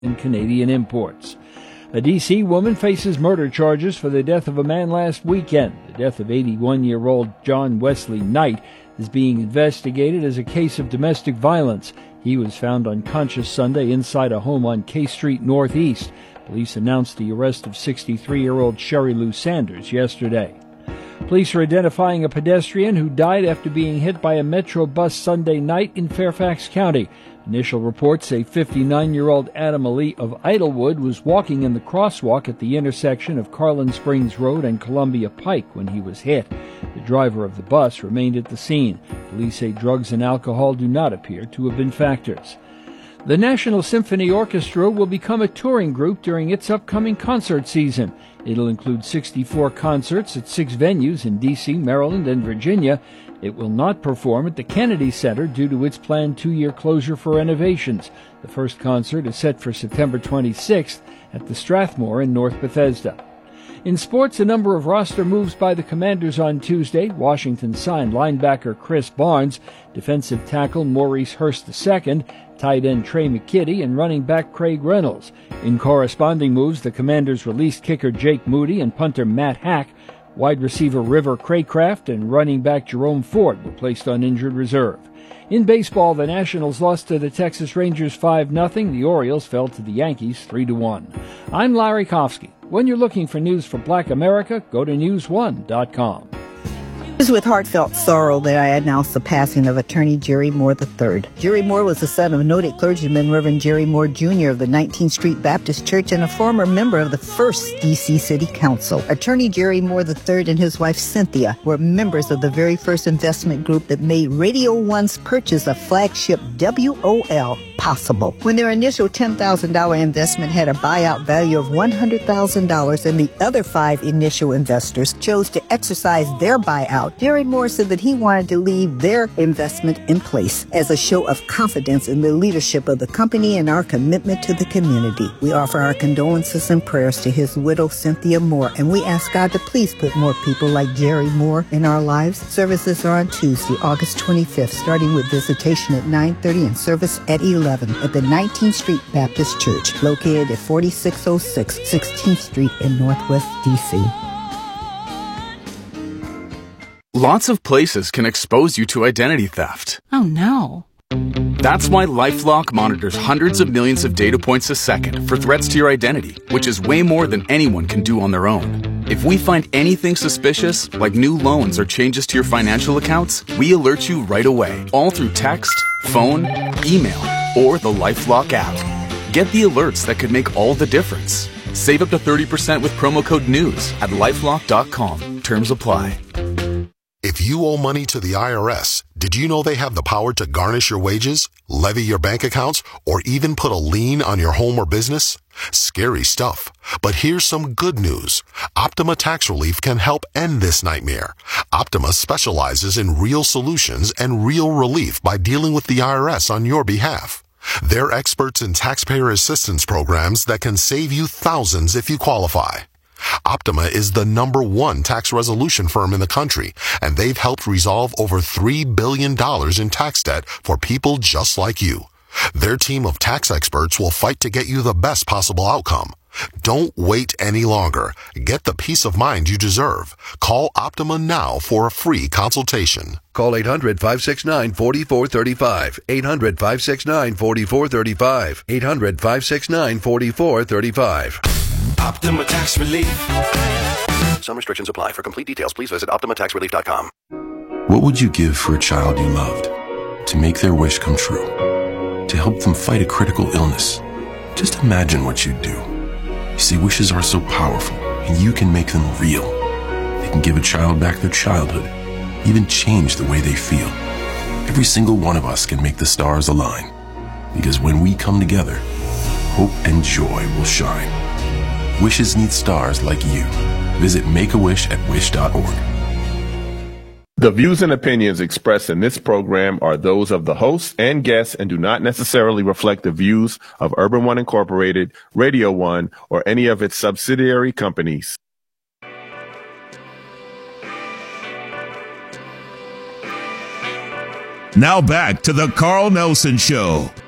and Canadian imports. A D.C. woman faces murder charges for the death of a man last weekend. The death of 81-year-old John Wesley Knight is being investigated as a case of domestic violence. He was found unconscious Sunday inside a home on K Street Northeast. Police announced the arrest of 63-year-old Sherry Lou Sanders yesterday. Police are identifying a pedestrian who died after being hit by a Metro bus Sunday night in Fairfax County. Initial reports say 59-year-old Adam Ali of Idlewood was walking in the crosswalk at the intersection of Carlin Springs Road and Columbia Pike when he was hit. The driver of the bus remained at the scene. Police say drugs and alcohol do not appear to have been factors. The National Symphony Orchestra will become a touring group during its upcoming concert season. It'll include 64 concerts at 6 venues in D.C., Maryland, and Virginia. It will not perform at the Kennedy Center due to its planned 2-year closure for renovations. The first concert is set for September 26th at the Strathmore in North Bethesda. In sports, a number of roster moves by the Commanders on Tuesday. Washington signed linebacker Chris Barnes, defensive tackle Maurice Hurst II, tight end Trey McKitty, and running back Craig Reynolds. In corresponding moves, the Commanders released kicker Jake Moody and punter Matt Hack. Wide receiver River Craycraft and running back Jerome Ford were placed on injured reserve. In baseball, the Nationals lost to the Texas Rangers 5-0. The Orioles fell to the Yankees 3-1. I'm Larry Kofsky. When you're looking for news for Black America, go to newsone.com. It is with heartfelt sorrow that I announce the passing of attorney Jerry Moore III. Jerry Moore was the son of noted clergyman Reverend Jerry Moore Jr. of the 19th Street Baptist Church and a former member of the first D.C. City Council. Attorney Jerry Moore III and his wife Cynthia were members of the very first investment group that made Radio One's purchase of flagship WOL possible. When their initial $10,000 investment had a buyout value of $100,000 and the other 5 initial investors chose to exercise their buyout, Jerry Moore said that he wanted to leave their investment in place as a show of confidence in the leadership of the company and our commitment to the community. We offer our condolences and prayers to his widow, Cynthia Moore, and we ask God to please put more people like Jerry Moore in our lives. Services are on Tuesday, August 25th, starting with visitation at 9:30 and service at 11 at the 19th Street Baptist Church, located at 4606 16th Street in Northwest D.C. Lots of places can expose you to identity theft. Oh, no. That's why LifeLock monitors hundreds of millions of data points a second for threats to your identity, which is way more than anyone can do on their own. If we find anything suspicious, like new loans or changes to your financial accounts, we alert you right away, all through text, phone, email, or the LifeLock app. Get the alerts that could make all the difference. Save up to 30% with promo code NEWS at LifeLock.com. Terms apply. If you owe money to the IRS, did you know they have the power to garnish your wages, levy your bank accounts, or even put a lien on your home or business? Scary stuff. But here's some good news. Optima Tax Relief can help end this nightmare. Optima specializes in real solutions and real relief by dealing with the IRS on your behalf. They're experts in taxpayer assistance programs that can save you thousands if you qualify. Optima is the #1 tax resolution firm in the country, and they've helped resolve over $3 billion in tax debt for people just like you. Their team of tax experts will fight to get you the best possible outcome. Don't wait any longer. Get the peace of mind you deserve. Call Optima now for a free consultation. Call 800-569-4435. 800-569-4435. 800-569-4435. Optima Tax Relief. Some restrictions apply. For complete details, please visit OptimaTaxRelief.com. What would you give for a child you loved? To make their wish come true? To help them fight a critical illness? Just imagine what you'd do. You see, wishes are so powerful, and you can make them real. They can give a child back their childhood, even change the way they feel. Every single one of us can make the stars align. Because when we come together, hope and joy will shine. Wishes need stars like you. Visit Make-A-Wish at wish.org. The views and opinions expressed in this program are those of the hosts and guests and do not necessarily reflect the views of Urban One Incorporated, Radio One, or any of its subsidiary companies. Now back to the Carl Nelson Show